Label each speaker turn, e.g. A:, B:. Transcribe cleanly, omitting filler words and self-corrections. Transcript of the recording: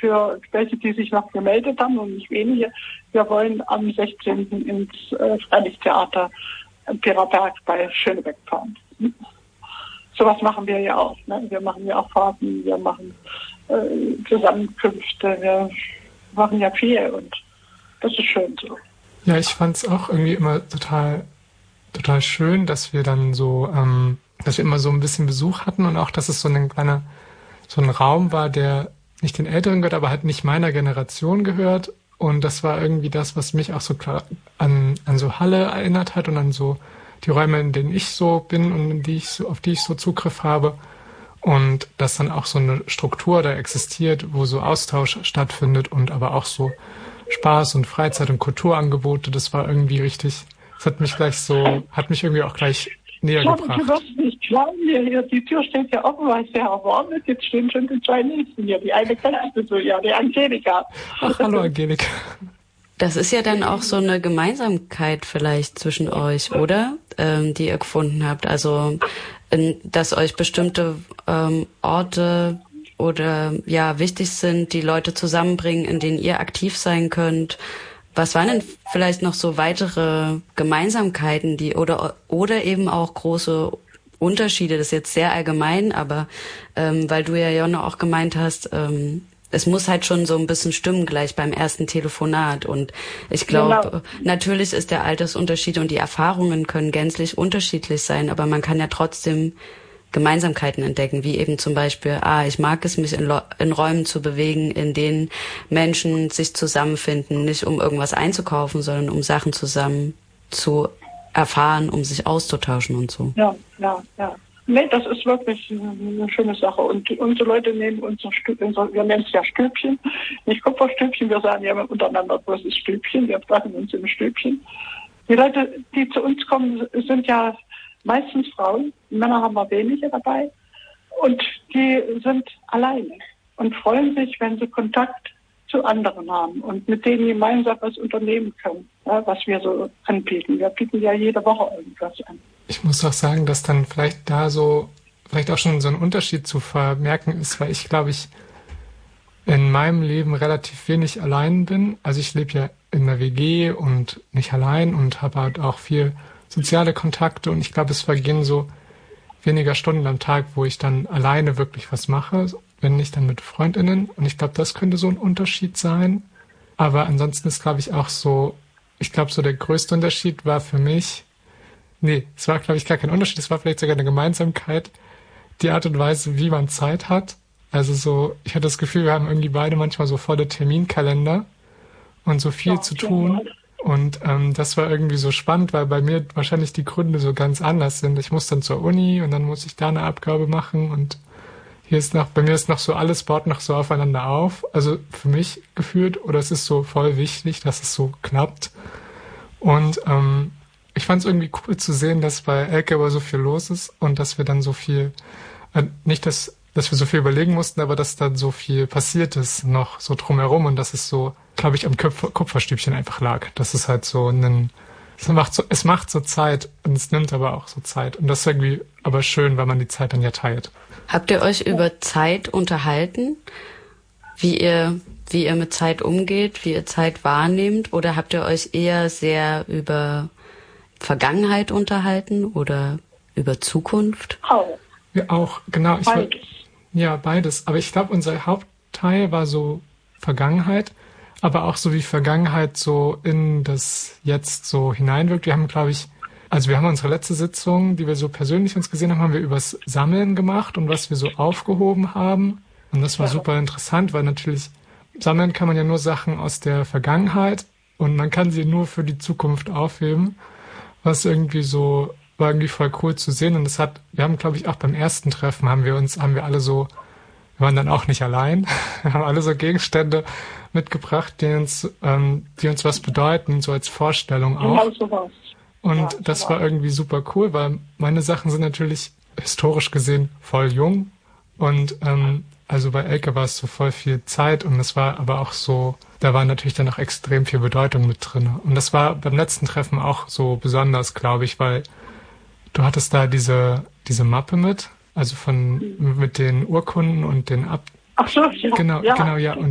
A: für welche, die sich noch gemeldet haben und nicht wenige. Wir wollen am 16. ins Freilichttheater Piraberg bei Schönebeck fahren. Sowas machen wir ja auch. Ne? Wir machen ja auch Fahrten, wir machen Zusammenkünfte, wir machen ja viel und das ist schön so.
B: Ja, ich fand es auch irgendwie immer total schön, dass wir dann so, dass wir immer so ein bisschen Besuch hatten und auch, dass es so ein Raum war, der nicht den Älteren gehört, aber halt nicht meiner Generation gehört. Und das war irgendwie das, was mich auch so klar an so Halle erinnert hat und an so die Räume, in denen ich so bin und auf die ich so Zugriff habe. Und dass dann auch so eine Struktur da existiert, wo so Austausch stattfindet und aber auch so Spaß und Freizeit und Kulturangebote. Das war irgendwie richtig, das hat mich irgendwie auch gleich näher gebracht.
A: Du wirst nicht glauben, hier, die Tür steht ja offen, weil es sehr warm ist. Jetzt stehen schon die zwei Nächsten hier. Die eine kennst du so, ja, die Angelika.
B: Ach, hallo Angelika.
C: Das ist ja dann auch so eine Gemeinsamkeit vielleicht zwischen euch, oder? Die ihr gefunden habt. Also, dass euch bestimmte Orte oder ja wichtig sind, die Leute zusammenbringen, in denen ihr aktiv sein könnt. Was waren denn vielleicht noch so weitere Gemeinsamkeiten, oder eben auch große Unterschiede? Das ist jetzt sehr allgemein, aber weil du ja, Jonna, auch gemeint hast, es muss halt schon so ein bisschen stimmen gleich beim ersten Telefonat. Und ich glaube, Natürlich ist der Altersunterschied und die Erfahrungen können gänzlich unterschiedlich sein, aber man kann ja trotzdem Gemeinsamkeiten entdecken, wie eben zum Beispiel, ich mag es, mich in Räumen zu bewegen, in denen Menschen sich zusammenfinden, nicht um irgendwas einzukaufen, sondern um Sachen zusammen zu erfahren, um sich auszutauschen und so.
A: Ja. Nee, das ist wirklich eine schöne Sache. Und unsere Leute nehmen wir nennen es ja Stübchen, nicht Kupferstübchen, wir sagen ja immer untereinander großes Stübchen, wir treffen uns im Stübchen. Die Leute, die zu uns kommen, sind ja meistens Frauen, Männer haben wir wenige dabei und die sind alleine und freuen sich, wenn sie Kontakt zu anderen haben und mit denen gemeinsam was unternehmen können, ja, was wir so anbieten. Wir bieten ja jede Woche irgendwas an.
B: Ich muss auch sagen, dass dann vielleicht auch schon so ein Unterschied zu vermerken ist, weil ich glaube, ich in meinem Leben relativ wenig allein bin. Also ich lebe ja in einer WG und nicht allein und habe halt auch viel soziale Kontakte und ich glaube, es vergehen so weniger Stunden am Tag, wo ich dann alleine wirklich was mache, wenn nicht dann mit FreundInnen. Und ich glaube, das könnte so ein Unterschied sein. Aber ansonsten ist, glaube ich, auch so, ich glaube, so der größte Unterschied war für mich, es war, glaube ich, gar kein Unterschied, es war vielleicht sogar eine Gemeinsamkeit, die Art und Weise, wie man Zeit hat. Also so, ich hatte das Gefühl, wir haben irgendwie beide manchmal so volle Terminkalender und so viel zu tun. Und das war irgendwie so spannend, weil bei mir wahrscheinlich die Gründe so ganz anders sind. Ich muss dann zur Uni und dann muss ich da eine Abgabe machen und bei mir ist noch so, alles baut noch so aufeinander auf. Also für mich gefühlt, oder es ist so voll wichtig, dass es so klappt. Und ich fand es irgendwie cool zu sehen, dass bei Elke aber so viel los ist und dass wir dann so viel, nicht, dass wir so viel überlegen mussten, aber dass dann so viel passiert ist noch so drumherum und dass es so, glaube ich, am Kupferstübchen einfach lag. Das ist halt so es macht so Zeit und es nimmt aber auch so Zeit. Und das ist irgendwie aber schön, weil man die Zeit dann ja teilt.
C: Habt ihr euch über Zeit unterhalten? Wie ihr mit Zeit umgeht, wie ihr Zeit wahrnehmt? Oder habt ihr euch eher sehr über Vergangenheit unterhalten oder über Zukunft?
B: Ja, auch, genau.
A: Beides.
B: Ja, beides. Aber ich glaube, unser Hauptteil war so Vergangenheit, aber auch so wie Vergangenheit so in das Jetzt so hineinwirkt. Wir haben, glaube ich, wir haben unsere letzte Sitzung, die wir so persönlich uns gesehen haben, haben wir übers Sammeln gemacht und was wir so aufgehoben haben. Und das war super interessant, weil natürlich sammeln kann man ja nur Sachen aus der Vergangenheit und man kann sie nur für die Zukunft aufheben, was irgendwie so war irgendwie voll cool zu sehen. Und wir haben, glaube ich, auch beim ersten Treffen wir waren dann auch nicht allein, wir haben alle so Gegenstände mitgebracht, die uns was bedeuten, so als Vorstellung auch. Und das war irgendwie super cool, weil meine Sachen sind natürlich historisch gesehen voll jung. Und also bei Elke war es so voll viel Zeit und es war aber auch so, da war natürlich dann auch extrem viel Bedeutung mit drin. Und das war beim letzten Treffen auch so besonders, glaube ich, weil du hattest da diese Mappe mit, also mit den Urkunden und den
A: Ach so, ja.
B: Genau, ja. Und